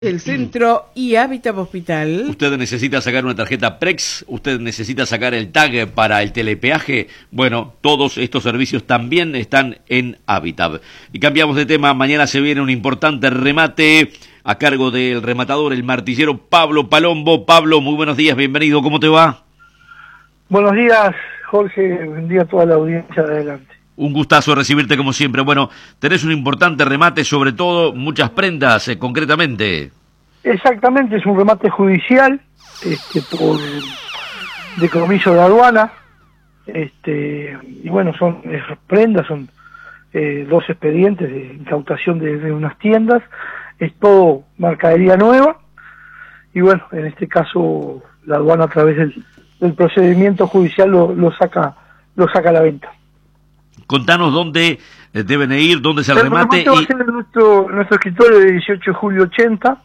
El Centro y Hábitat Hospital. Usted necesita sacar una tarjeta Prex, usted necesita sacar el tag para el telepeaje. Bueno, todos estos servicios también están en Hábitat. Y cambiamos de tema, mañana se viene un importante remate a cargo del rematador, el martillero Pablo Palombo. Pablo, muy buenos días, bienvenido, ¿cómo te va? Buenos días, Jorge, buen día a toda la audiencia de adelante. Un gustazo recibirte como siempre. Bueno, tenés un importante remate, sobre todo muchas prendas, concretamente. Exactamente, es un remate judicial, por decomiso de aduana, y bueno, son prendas, son 2 expedientes de incautación de unas tiendas, es todo mercadería nueva, y bueno, en este caso la aduana a través del procedimiento judicial lo saca a la venta. Contanos dónde deben ir, dónde es el remate. El remate va a ser en nuestro escritorio de 18 de julio 80,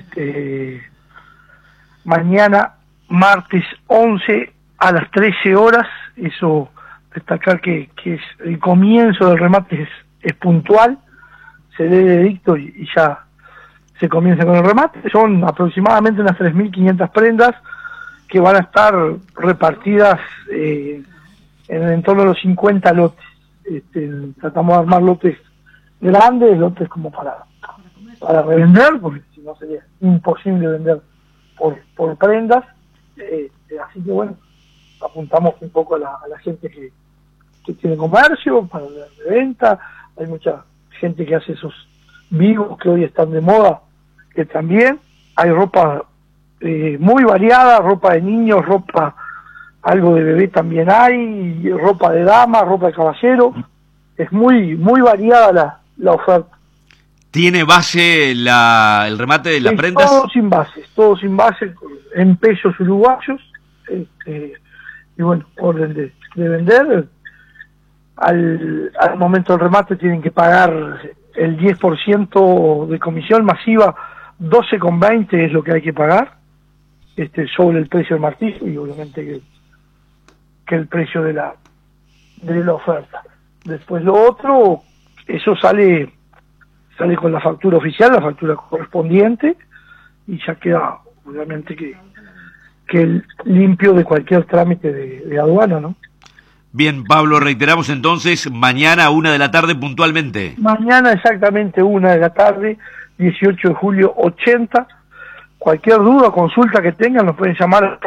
mañana, martes 11 a las 13 horas, eso destacar que es el comienzo del remate es puntual, se lee el edicto y ya se comienza con el remate. Son aproximadamente unas 3.500 prendas que van a estar repartidas en el entorno de los 50 lotes. Tratamos de armar lotes grandes, lotes como para revender, porque si no sería imposible vender por prendas, así que bueno, apuntamos un poco a la gente que tiene comercio, para de venta. Hay mucha gente que hace esos vivos que hoy están de moda, que también hay ropa muy variada, ropa de niños, ropa algo de bebé también hay, ropa de dama, ropa de caballero, es muy variada la oferta. ¿Tiene base el remate de las prendas? Todo sin base, en pesos uruguayos, y bueno, orden de vender. Al momento del remate tienen que pagar el 10% de comisión masiva, 12,20 es lo que hay que pagar, sobre el precio del martillo, y obviamente que el precio de la oferta. Después lo otro, eso sale con la factura oficial, la factura correspondiente, y ya queda obviamente que limpio de cualquier trámite de aduana, ¿no? Bien, Pablo, reiteramos entonces, mañana 1 de la tarde puntualmente. Mañana exactamente 1 de la tarde, 18 de julio 80. Cualquier duda o consulta que tengan nos pueden llamar al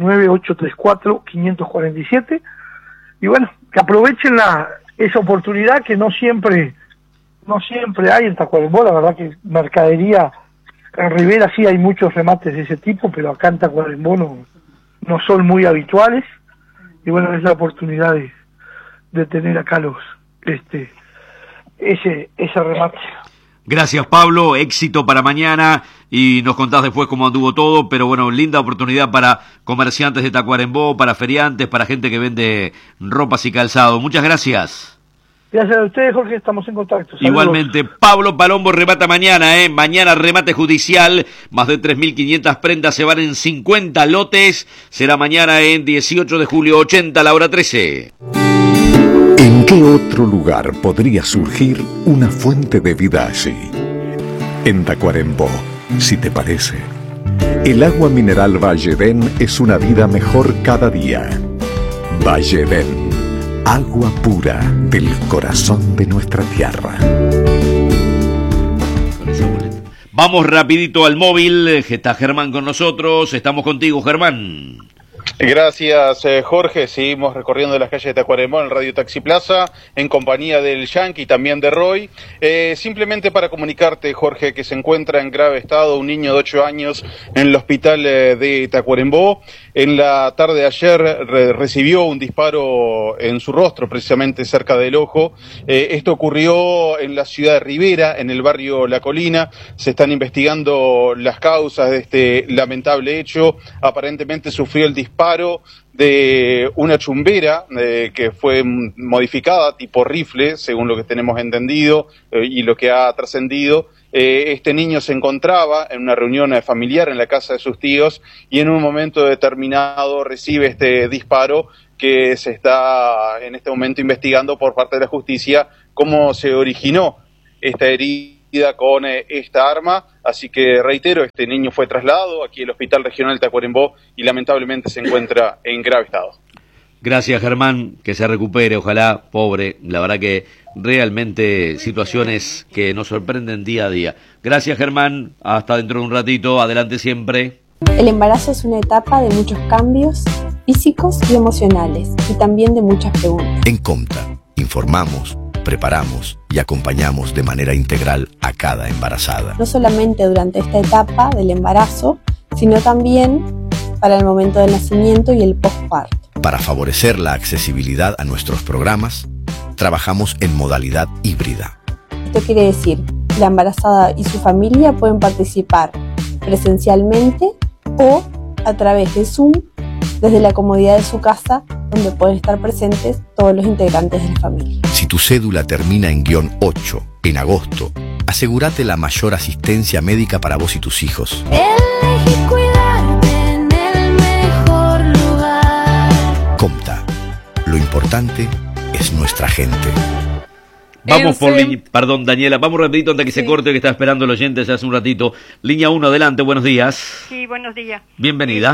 099-834-547, y bueno, que aprovechen esa oportunidad que no siempre hay en Tacuarembó. La verdad que mercadería en Rivera sí hay muchos remates de ese tipo, pero acá en Tacuarembó no son muy habituales, y bueno, es la oportunidad de tener acá ese remate. Gracias, Pablo, éxito para mañana y nos contás después cómo anduvo todo, pero bueno, linda oportunidad para comerciantes de Tacuarembó, para feriantes, para gente que vende ropas y calzado. Muchas gracias. Gracias a ustedes, Jorge, estamos en contacto. Saludos. Igualmente, Pablo Palombo remata mañana, mañana remate judicial, más de 3.500 prendas se van en 50 lotes, será mañana en 18 de julio 80, la hora 13. ¿En qué otro lugar podría surgir una fuente de vida así? En Tacuarembó, si te parece. El agua mineral Valledén es una vida mejor cada día. Valledén, agua pura del corazón de nuestra tierra. Vamos rapidito al móvil, está Germán con nosotros, estamos contigo, Germán. Gracias, Jorge. Seguimos recorriendo las calles de Tacuarembó en el Radio Taxi Plaza, en compañía del Yankee y también de Roy. Simplemente para comunicarte, Jorge, que se encuentra en grave estado un niño de 8 años en el hospital de Tacuarembó. En la tarde de ayer recibió un disparo en su rostro, precisamente cerca del ojo. Esto ocurrió en la ciudad de Rivera, en el barrio La Colina. Se están investigando las causas de este lamentable hecho. Aparentemente sufrió el disparo de una chumbera que fue modificada tipo rifle, según lo que tenemos entendido y lo que ha trascendido. Este niño se encontraba en una reunión familiar en la casa de sus tíos y en un momento determinado recibe este disparo que se está en este momento investigando por parte de la justicia cómo se originó esta herida con esta arma. Así que reitero, este niño fue trasladado aquí al Hospital Regional de Tacuarembó y lamentablemente se encuentra en grave estado. Gracias, Germán, que se recupere, ojalá, pobre, la verdad que realmente situaciones que nos sorprenden día a día. Gracias, Germán, hasta dentro de un ratito, adelante siempre. El embarazo es una etapa de muchos cambios físicos y emocionales, y también de muchas preguntas. En Comta, informamos, preparamos y acompañamos de manera integral a cada embarazada. No solamente durante esta etapa del embarazo, sino también para el momento del nacimiento y el posparto. Para favorecer la accesibilidad a nuestros programas, trabajamos en modalidad híbrida. Esto quiere decir que la embarazada y su familia pueden participar presencialmente o a través de Zoom desde la comodidad de su casa, donde pueden estar presentes todos los integrantes de la familia. Si tu cédula termina en _8 en agosto, asegúrate la mayor asistencia médica para vos y tus hijos. Elegí cuidarte en el mejor lugar. Comta, lo importante es nuestra gente. Vamos por línea, perdón, Daniela, vamos rapidito antes que se corte, que está esperando el oyente ya hace un ratito. Línea 1, adelante, buenos días. Sí, buenos días. Bienvenida.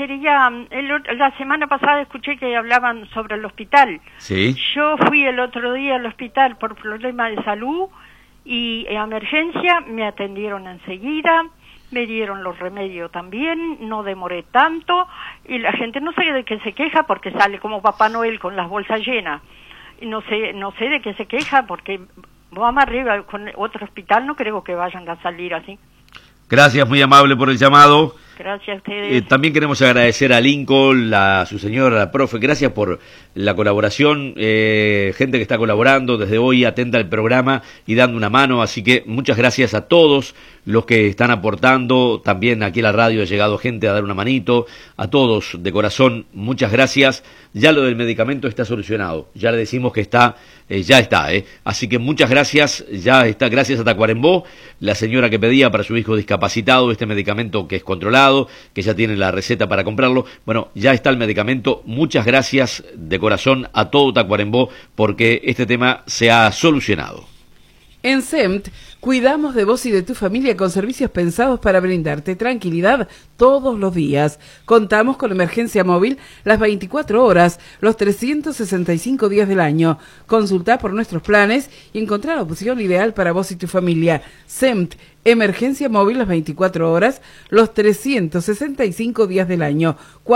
La semana pasada escuché que hablaban sobre el hospital. Sí. Yo fui el otro día al hospital por problema de salud y en emergencia me atendieron enseguida, me dieron los remedios también, no demoré tanto y la gente no sé de qué se queja porque sale como Papá Noel con las bolsas llenas. No sé de qué se queja porque vamos arriba con otro hospital, no creo que vayan a salir así. Gracias, muy amable por el llamado. Gracias a ustedes. También queremos agradecer a Lincoln, a su señora, la profe, gracias por la colaboración, gente que está colaborando desde hoy, atenta al programa y dando una mano, así que muchas gracias a todos los que están aportando, también aquí a la radio ha llegado gente a dar una manito, a todos de corazón, muchas gracias. Ya lo del medicamento está solucionado, ya le decimos que está, ya está, así que muchas gracias, ya está, gracias a Tacuarembó, la señora que pedía para su hijo discapacitado este medicamento que es controlado, que ya tiene la receta para comprarlo, bueno, ya está el medicamento, muchas gracias de corazón a todo Tacuarembó porque este tema se ha solucionado. En SEMT, cuidamos de vos y de tu familia con servicios pensados para brindarte tranquilidad todos los días. Contamos con emergencia móvil las 24 horas, los 365 días del año. Consultá por nuestros planes y encontrá la opción ideal para vos y tu familia. SEMT, emergencia móvil las 24 horas, los 365 días del año.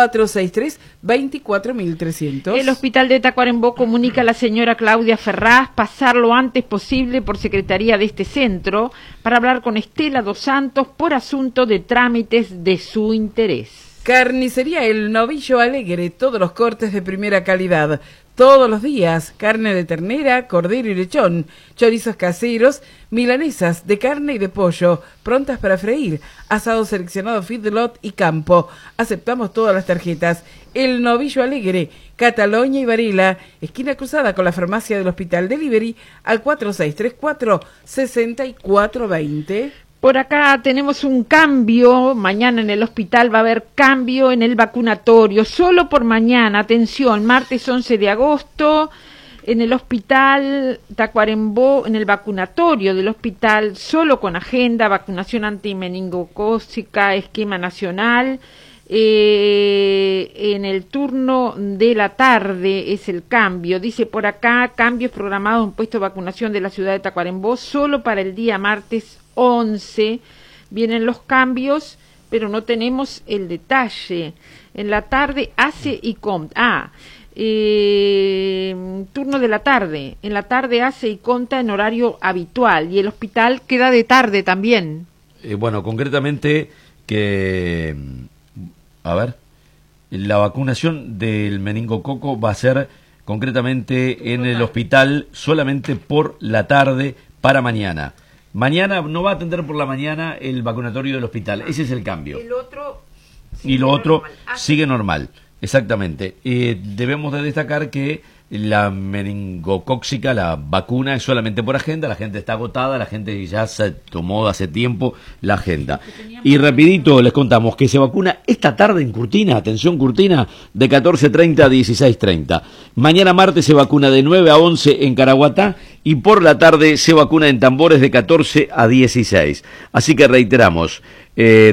463-24300. El Hospital de Tacuarembó comunica a la señora Claudia Ferraz pasar lo antes posible por secretaría de este centro para hablar con Estela dos Santos por asunto de trámites de su interés. Carnicería El Novillo Alegre, todos los cortes de primera calidad. Todos los días, carne de ternera, cordero y lechón, chorizos caseros, milanesas de carne y de pollo, prontas para freír, asado seleccionado feedlot y campo. Aceptamos todas las tarjetas. El Novillo Alegre, Cataluña y Varela, esquina cruzada con la farmacia del Hospital Delivery al 4634-6420. Por acá tenemos un cambio, mañana en el hospital va a haber cambio en el vacunatorio, solo por mañana, atención, martes 11 de agosto, en el hospital Tacuarembó, en el vacunatorio del hospital, solo con agenda, vacunación antimeningocócica, esquema nacional, en el turno de la tarde es el cambio, dice por acá, cambios programados en puesto de vacunación de la ciudad de Tacuarembó, solo para el día martes 11 vienen los cambios, pero no tenemos el detalle. En la tarde ACE y COMTA. Turno de la tarde. En la tarde ACE y COMTA en horario habitual. Y el hospital queda de tarde también. Bueno, concretamente que, a ver, la vacunación del meningococo va a ser concretamente en el hospital solamente por la tarde para mañana. Mañana no va a atender por la mañana el vacunatorio del hospital. Ese es el cambio. Y lo otro sigue normal. Exactamente. Debemos de destacar que La meningocóxica, la vacuna, es solamente por agenda, la gente está agotada, la gente ya se tomó hace tiempo la agenda. Y rapidito les contamos que se vacuna esta tarde en Curtina, atención Curtina, de 14:30 a 16:30. Mañana martes se vacuna de 9 a 11 en Caraguatá y por la tarde se vacuna en Tambores de 14 a 16. Así que reiteramos,